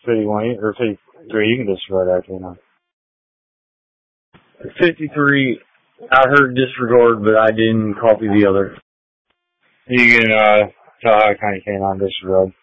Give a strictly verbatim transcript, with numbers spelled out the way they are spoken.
fifty-one, or fifty-three, you can disregard that, you know. fifty-three, I heard disregard, but I didn't copy the other. You can, uh, tell how it kind of came on disregard.